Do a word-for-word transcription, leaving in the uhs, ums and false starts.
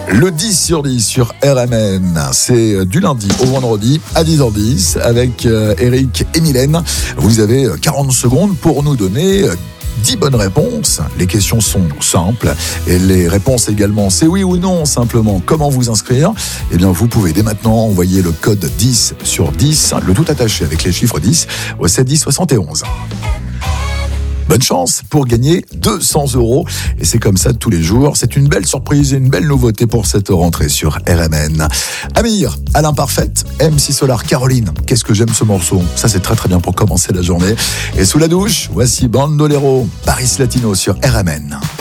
Le dix sur dix sur R M N, c'est du lundi au vendredi à dix heures dix avec Eric et Mylène. Vous avez quarante secondes pour nous donner dix bonnes réponses. Les questions sont simples et les réponses également, c'est oui ou non. Simplement, comment vous inscrire? Eh bien, vous pouvez dès maintenant envoyer le code dix sur dix, le tout attaché avec les chiffres dix au sept dix soixante et onze. Bonne chance pour gagner deux cents euros. Et c'est comme ça tous les jours. C'est une belle surprise et une belle nouveauté pour cette rentrée sur R M N. Amir, Alain Parfaite, M C Solar, Caroline. Qu'est-ce que j'aime ce morceau. Ça, c'est très très bien pour commencer la journée. Et sous la douche, voici Bandolero, Paris Latino sur R M N.